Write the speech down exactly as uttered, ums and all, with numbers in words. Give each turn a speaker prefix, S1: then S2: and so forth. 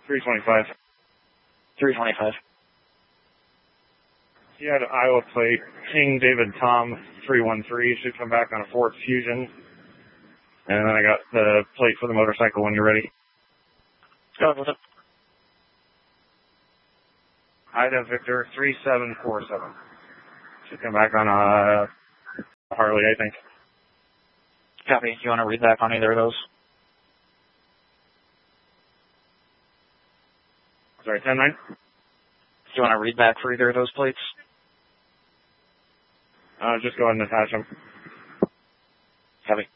S1: three twenty-five.
S2: three twenty-five.
S1: You had an Iowa plate, King David Tom three one three, should come back on a Ford Fusion. And then I got the plate for the motorcycle when you're ready.
S2: Go ahead with it.
S1: Ida Victor three seven four seven. Should come back on a Harley, I think.
S2: Copy. You want to read back on either of those?
S1: Sorry, ten nine?
S2: Do you want to read back for either of those plates?
S1: Uh, just go ahead and attach them.
S2: Copy.